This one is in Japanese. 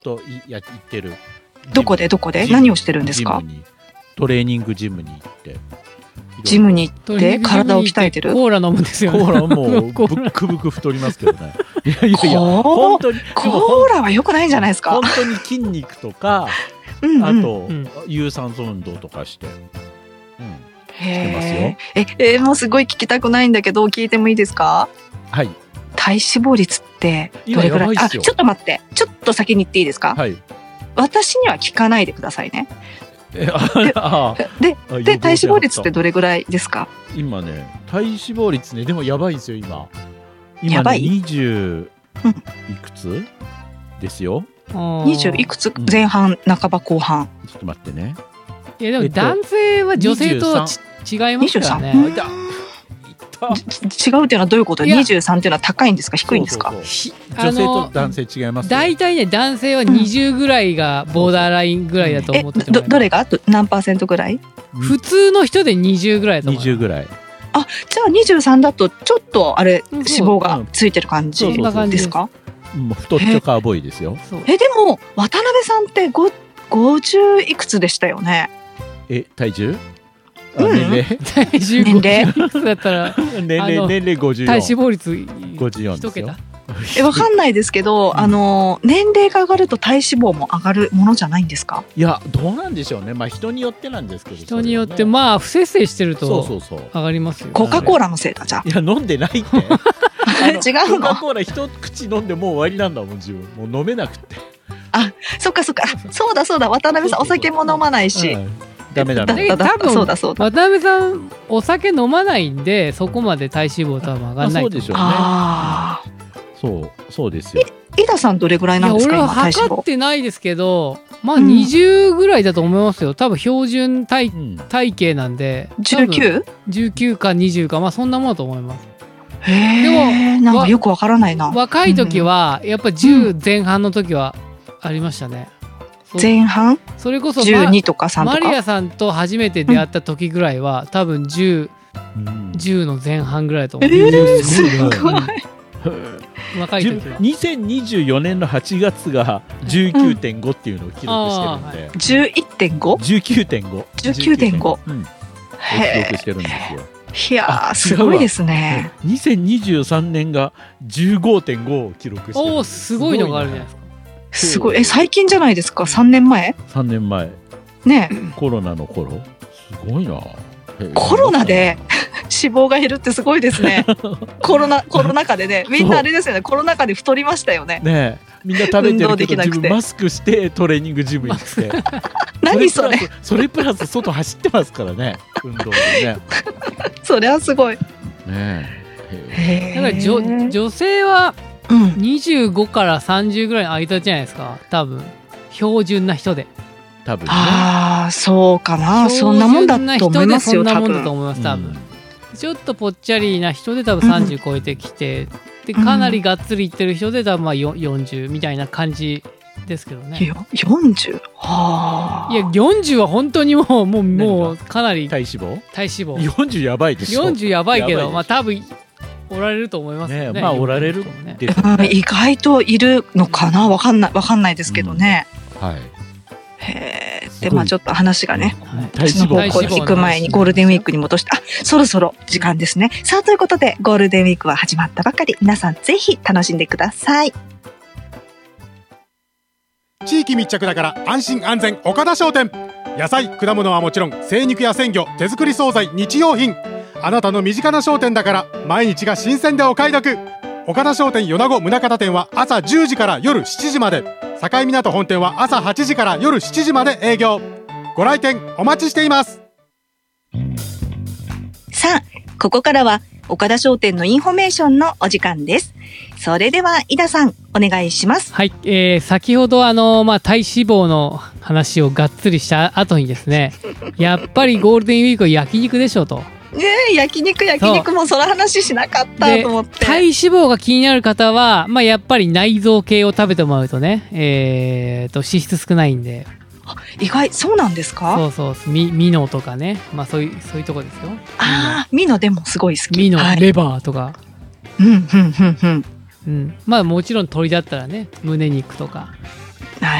と行ってる。 どこで何をしてるんですか？ トレーニングジムに行って。 ジムに行って体を鍛えてる。 コーラ飲むんですよね。 コーラもうブックブク太りますけどね。いや本当にコーラは良くないんじゃないですか。 本当に筋肉とかあと有酸素運動とかして。 へえ。もうすごい聞きたくないんだけど聞いてもいいですか？ はい。 体脂肪率ってどれぐらい？ちょっと待って。ちょっと先に言っていいですか？ はい。 私には聞かないでくださいね。で体脂肪率ってどれぐらいですか？ 今ね、体脂肪率ね、でもやばいんですよ今。 やばい。 20いくつですよ。 20いくつ？前半、半ば、後半。 ちょっと待ってね。 いやでも男性は女性と違いますからね。 違うっていうのはどういうこと？ 23 っていうのは高いんですか？低いんですか？ 女性と男性違います。 大体ね、男性は20ぐらいがボーダーラインぐらいだと思っててもらえます。 どれが何%ぐらい？ 普通の人で20ぐらいだと思う。 20ぐらい。 あ、じゃあ23だとちょっとあれ脂肪がついてる感じですか？ もう太っちょかボーイですよ。 でも渡辺さんって50いくつでしたよね？ 体重？年齢だったら年齢54。 体脂肪率 54ですよ。 わかんないですけど、年齢が上がると体脂肪も上がるものじゃないんですか？ いや、どうなんでしょうね。まあ人によってなんですけど。 人によってまあ不節制してると上がりますよね。 コカ・コーラのせいだじゃん。 いや飲んでないって。違うの？ コカ・コーラ一口飲んでもう終わりなんだもん自分。もう飲めなくて。 あ、そっか。そうだ渡辺さんお酒も飲まないし。 ダメ。多分そうだ渡辺さんお酒飲まないんでそこまで体脂肪多分上がらない。 そうでしょうね。そうですよ。 井田さんどれぐらいなんですか？ 俺は測ってないですけど、まあ20ぐらいだと思いますよ。多分標準体型なんで 19か20か、まあそんなものだと思います。 でもなんかよくわからないな。 若い時はやっぱ10前半の時はありましたね。 前半？ それこそ 12とか3とか。 マリアさんと初めて出会った時ぐらいは多分10の前半ぐらいだと思う。 すごい。 若い時は 2024年の8月が 19.5 っていうのを記録してるんで、 11.5？ 19.5。 記録してるんですよ。 いやーすごいですね。 2023年が 15.5 を記録してる。 お、すごいのがあるじゃないですか。 すごい。最近じゃないですか。3年前ね。 コロナの頃。すごいな。 コロナで脂肪が減るってすごいですね。コロナ禍でね、みんなあれですよね。コロナ禍で太りましたよね。 ねえ、みんな食べてるけど自分マスクしてトレーニングジム行って。 何それ？ それプラス外走ってますからね。運動でね。 それはすごい。 ねえ。だから女性は25から30ぐらいの間じゃないですか。多分標準な人で。 多分ね。 ああ、そうかな。そんなもんだと思いますよ。 そんなもんだと思います。多分。ちょっとぽっちゃりな人で多分30超えてきて、でかなりがっつりいってる人で多分まあ40みたいな感じですけどね。 40？はあ。 いや40は本当にもうかなり体脂肪 40 やばいでしょ。 40やばいけど、まあ多分おられると思いますよね。 まあおられるですね。意外といるのかな。わかんないですけどね。 はい。 でまあちょっと話がね、 体脂肪行く前にゴールデンウィークに戻して、そろそろ時間ですね。さあということでゴールデンウィークは始まったばかり。皆さんぜひ楽しんでください。 地域密着だから安心安全岡田商店。野菜果物はもちろん精肉や鮮魚手作り惣菜日用品、あなたの身近な商店だから毎日が新鮮でお買い得。岡田商店米子宗像店は朝10時から夜7時まで、境港本店は朝8時から夜7時まで営業。ご来店お待ちしています。 さあここからは岡田商店のインフォメーションのお時間です。それでは井田さんお願いします。 はい、先ほど体脂肪の話をがっつりした後にですねやっぱりゴールデンウィークは焼肉でしょと。 焼肉もその話しなかったと思って。 体脂肪が気になる方は、やっぱり内臓系を食べてもらうとね、脂質少ないんで。 意外そうなんですか？ そうミノとかね、そういうとこですよ。 ミノでもすごい好き。 ミノ、レバーとか。 うん。 もちろん鶏だったらね胸肉とか